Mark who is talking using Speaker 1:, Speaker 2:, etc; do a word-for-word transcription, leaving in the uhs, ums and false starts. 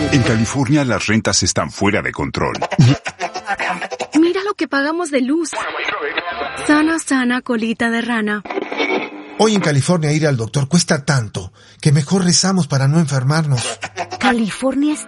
Speaker 1: En California las rentas están fuera de control.
Speaker 2: Mira lo que pagamos de luz. Sana, sana, colita de rana.
Speaker 3: Hoy en California ir al doctor cuesta tanto que mejor rezamos para no enfermarnos.
Speaker 2: California es